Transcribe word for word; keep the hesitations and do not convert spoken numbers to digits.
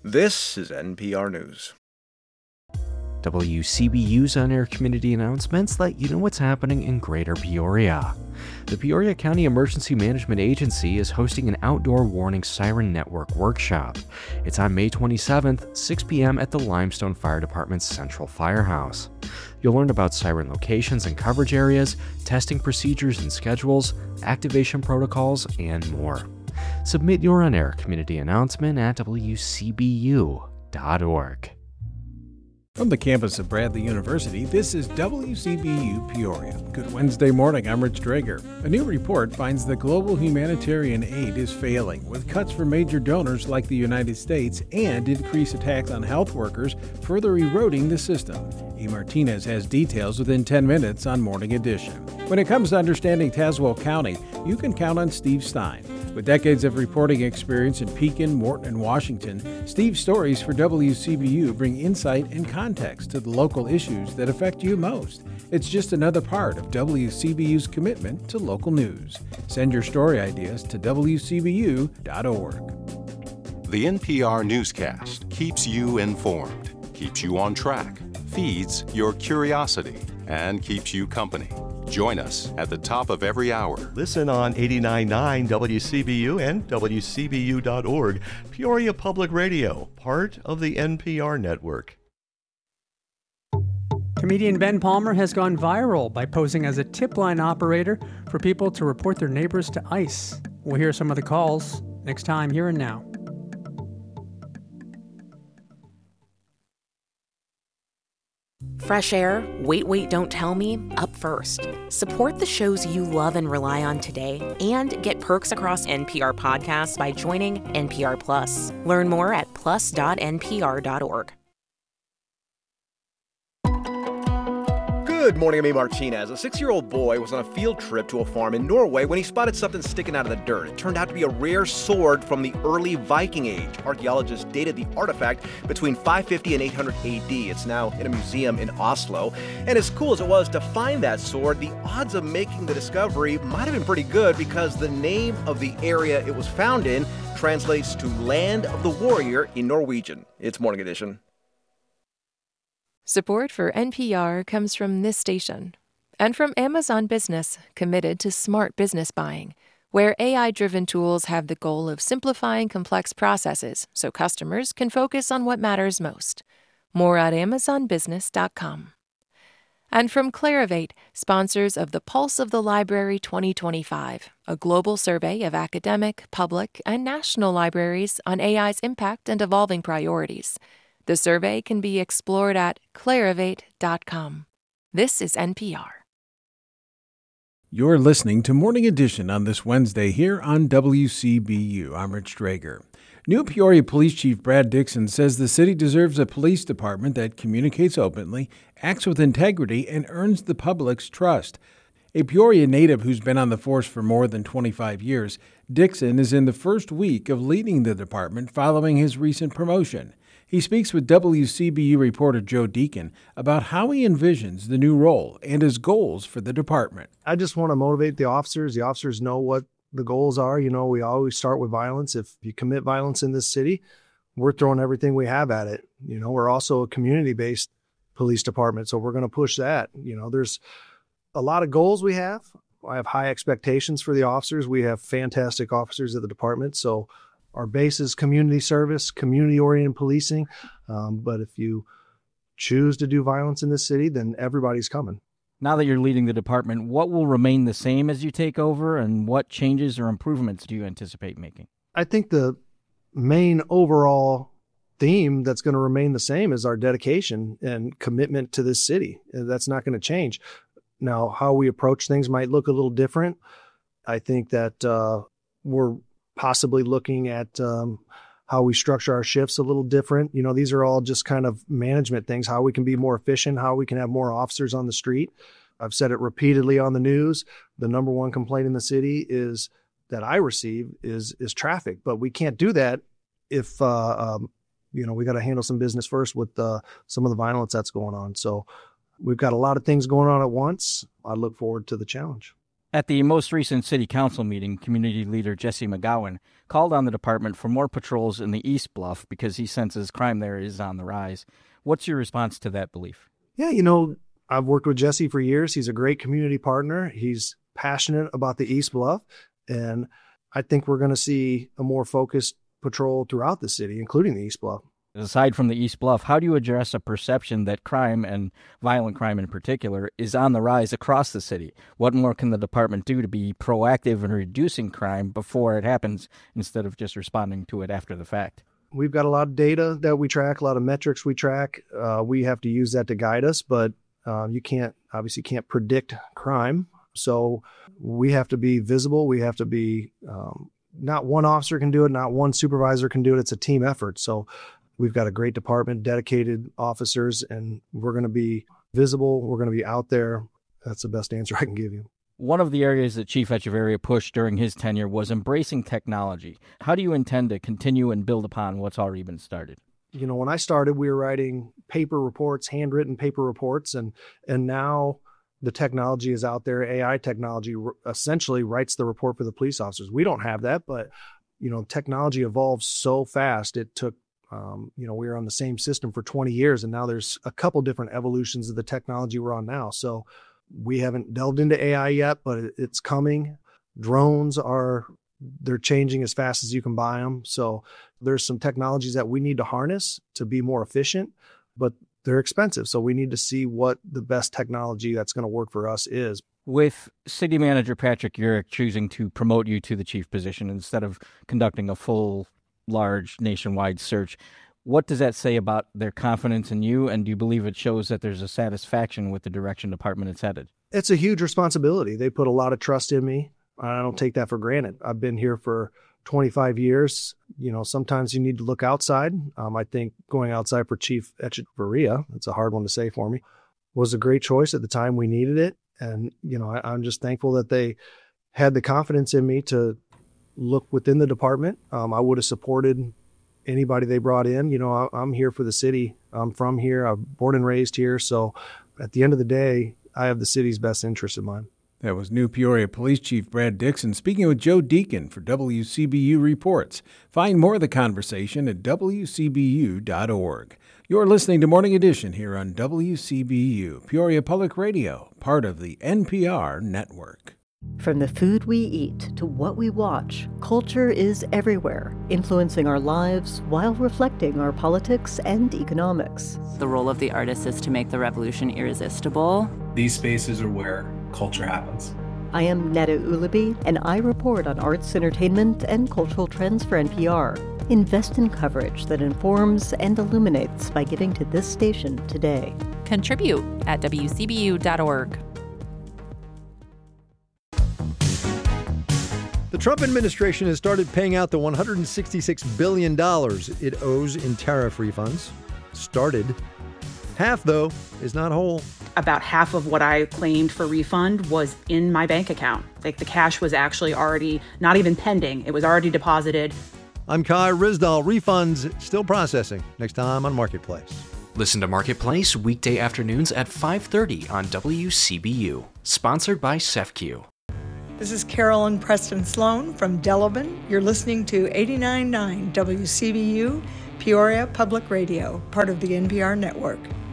This is N P R News. W C B U's on-air community announcements let you know what's happening in Greater Peoria. The Peoria County Emergency Management Agency is hosting an outdoor warning siren network workshop. It's on May twenty-seventh, six p.m. at the Limestone Fire Department's Central Firehouse. You'll learn about siren locations and coverage areas, testing procedures and schedules, activation protocols, and more. Submit your on-air community announcement at w c b u dot org. From the campus of Bradley University, this is W C B U Peoria. Good Wednesday morning, I'm Rich Drager. A new report finds that global humanitarian aid is failing, with cuts from major donors like the United States and increased attacks on health workers further eroding the system. E. Martinez has details within ten minutes on Morning Edition. When it comes to understanding Tazewell County, you can count on Steve Stein. With decades of reporting experience in Pekin, Morton, and Washington, Steve's stories for W C B U bring insight and context to the local issues that affect you most. It's just another part of W C B U's commitment to local news. Send your story ideas to w c b u dot org. The N P R newscast keeps you informed, keeps you on track, feeds your curiosity, and keeps you company. Join us at the top of every hour. Listen on eighty-nine point nine W C B U and w c b u dot org. Peoria Public Radio, part of the N P R network. Comedian Ben Palmer has gone viral by posing as a tip line operator for people to report their neighbors to ICE. We'll hear some of the calls next time, Here and Now. Fresh air, Wait, Wait, Don't Tell Me, up first. Support the shows you love and rely on today and get perks across N P R podcasts by joining N P R Plus. Learn more at plus dot n p r dot org. Good morning, I'm E. Martinez. A six-year-old boy was on a field trip to a farm in Norway when he spotted something sticking out of the dirt. It turned out to be a rare sword from the early Viking Age. Archaeologists dated the artifact between five fifty and eight hundred A D. It's now in a museum in Oslo. And as cool as it was to find that sword, the odds of making the discovery might have been pretty good because the name of the area it was found in translates to Land of the Warrior in Norwegian. It's Morning Edition. Support for N P R comes from this station and from Amazon Business, committed to smart business buying, where A I-driven tools have the goal of simplifying complex processes so customers can focus on what matters most. More at amazon business dot com. And from Clarivate, sponsors of the Pulse of the Library twenty twenty-five, a global survey of academic, public, and national libraries on A I's impact and evolving priorities. The survey can be explored at clarivate dot com. This is N P R. You're listening to Morning Edition on this Wednesday here on W C B U. I'm Rich Drager. New Peoria Police Chief Brad Dixon says the city deserves a police department that communicates openly, acts with integrity, and earns the public's trust. A Peoria native who's been on the force for more than twenty-five years, Dixon is in the first week of leading the department following his recent promotion. He speaks with W C B U reporter Joe Deacon about how he envisions the new role and his goals for the department. I just want to motivate the officers. The officers know what the goals are. You know, we always start with violence. If you commit violence in this city, we're throwing everything we have at it. You know, we're also a community-based police department, so we're going to push that. You know, there's a lot of goals we have. I have high expectations for the officers. We have fantastic officers at the department, so our base is community service, community-oriented policing. Um, but if you choose to do violence in this city, then everybody's coming. Now that you're leading the department, what will remain the same as you take over, and what changes or improvements do you anticipate making? I think the main overall theme that's going to remain the same is our dedication and commitment to this city. That's not going to change. Now, how we approach things might look a little different. I think that uh, we're possibly looking at um, how we structure our shifts a little different. You know, these are all just kind of management things, how we can be more efficient, how we can have more officers on the street. I've said it repeatedly on the news. The number one complaint in the city is that I receive is is traffic, but we can't do that if, uh, um, you know, we got to handle some business first with uh, some of the violence that's going on. So we've got a lot of things going on at once. I look forward to the challenge. At the most recent city council meeting, community leader Jesse McGowan called on the department for more patrols in the East Bluff because he senses crime there is on the rise. What's your response to that belief? Yeah, you know, I've worked with Jesse for years. He's a great community partner. He's passionate about the East Bluff, and I think we're going to see a more focused patrol throughout the city, including the East Bluff. Aside from the East Bluff, how do you address a perception that crime, and violent crime in particular, is on the rise across the city? What more can the department do to be proactive in reducing crime before it happens instead of just responding to it after the fact? We've got a lot of data that we track, a lot of metrics we track. Uh, we have to use that to guide us, but uh, you can't, obviously can't predict crime. So we have to be visible. We have to be, um, not one officer can do it, not one supervisor can do it. It's a team effort. So we've got a great department, dedicated officers, and we're going to be visible. We're going to be out there. That's the best answer I can give you. One of the areas that Chief Echeverria pushed during his tenure was embracing technology. How do you intend to continue and build upon what's already been started? You know, when I started, we were writing paper reports, handwritten paper reports, and and now the technology is out there. A I technology essentially writes the report for the police officers. We don't have that, but, you know, technology evolves so fast. It took Um, you know, we were on the same system for twenty years, and now there's a couple different evolutions of the technology we're on now. So we haven't delved into A I yet, but it's coming. Drones are, they're changing as fast as you can buy them. So there's some technologies that we need to harness to be more efficient, but they're expensive. So we need to see what the best technology that's going to work for us is. With City Manager Patrick Urick choosing to promote you to the chief position instead of conducting a full large nationwide search, what does that say about their confidence in you, and do you believe it shows that there's a satisfaction with the direction department it's headed? It's a huge responsibility. They put a lot of trust in me. I don't take that for granted. I've been here for twenty-five years. You know, sometimes you need to look outside. Um, I think going outside for Chief Echeverria, that's a hard one to say for me, was a great choice at the time we needed it. And, you know, I, I'm just thankful that they had the confidence in me to look within the department. Um, I would have supported anybody they brought in. You know, I, I'm here for the city. I'm from here. I'm born and raised here. So at the end of the day, I have the city's best interest in mind. That was new Peoria Police Chief Brad Dixon speaking with Joe Deacon for W C B U Reports. Find more of the conversation at W C B U dot org. You're listening to Morning Edition here on W C B U, Peoria Public Radio, part of the N P R network. From the food we eat to what we watch, culture is everywhere, influencing our lives while reflecting our politics and economics. The role of the artist is to make the revolution irresistible. These spaces are where culture happens. I am Netta Ulaby, and I report on arts, entertainment, and cultural trends for N P R. Invest in coverage that informs and illuminates by giving to this station today. Contribute at W C B U dot org. The Trump administration has started paying out the one hundred sixty-six billion dollars it owes in tariff refunds. Started. Half, though, is not whole. About half of what I claimed for refund was in my bank account. Like the cash was actually already not even pending. It was already deposited. I'm Kai Rizdal. Refunds still processing. Next time on Marketplace. Listen to Marketplace weekday afternoons at five thirty on W C B U. Sponsored by C E F C U. This is Carolyn Preston Sloan from Delavan. You're listening to eighty-nine point nine W C B U, Peoria Public Radio, part of the N P R network.